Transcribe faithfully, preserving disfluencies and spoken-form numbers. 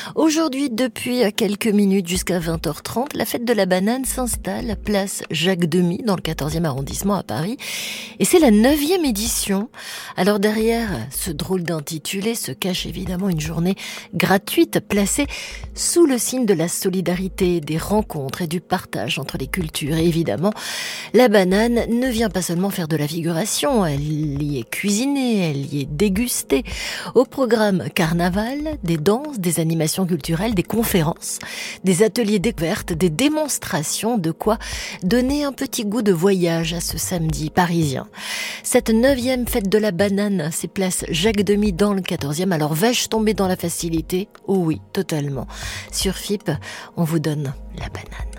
Aujourd'hui, depuis quelques minutes jusqu'à vingt heures trente, la fête de la banane s'installe place Jacques-Demy dans le quatorzième arrondissement à Paris. Et c'est la neuvième édition. Alors derrière ce drôle d'intitulé se cache évidemment une journée gratuite placée sous le signe de la solidarité, des rencontres et du partage entre les cultures. Et évidemment, la banane ne vient pas seulement faire de la figuration, elle y est cuisinée, elle y est dégustée. Au programme carnaval, des danses, des animations culturelles, des conférences, des ateliers découvertes, des démonstrations, de quoi donner un petit goût de voyage à ce samedi parisien. Cette neuvième fête de la banane, c'est place Jacques-Demy dans le quatorzième. Alors vais-je tomber dans la facilité ? Oh oui, totalement. Sur F I P, on vous donne la banane.